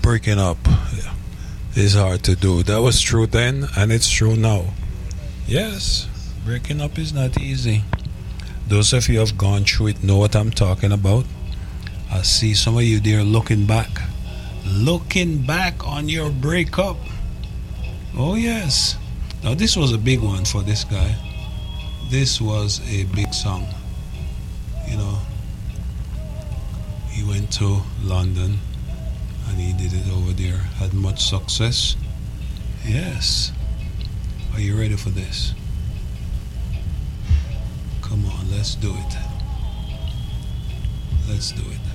breaking up is hard to do. That was true then, and it's true now. Yes, breaking up is not easy. Those of you who have gone through it know what I'm talking about. I see some of you there looking back on your breakup. Oh, yes. Now, this was a big one for this guy. This was a big song. You know, he went to London and he did it over there. Had much success. Yes. Are you ready for this? Come on, let's do it. Let's do it.